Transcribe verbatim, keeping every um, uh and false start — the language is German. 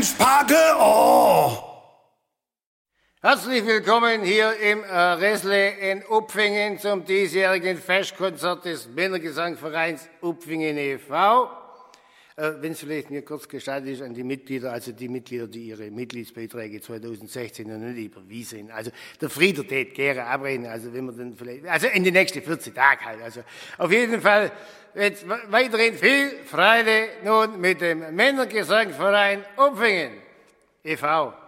Bremspacke, oh! Herzlich willkommen hier im äh, Resle in Upfingen zum diesjährigen Festkonzert des Männergesangvereins Upfingen e V Äh, Wenn es vielleicht mir kurz gestattet ist an die Mitglieder, also die Mitglieder, die ihre Mitgliedsbeiträge zweitausendsechzehn noch nicht überwiesen. Also der Frieder tät gerne abrechnen, also wenn wir dann vielleicht, also in die nächsten vierzig Tage halt. Also auf jeden Fall jetzt weiterhin viel Freude nun mit dem Männergesangverein Upfingen e V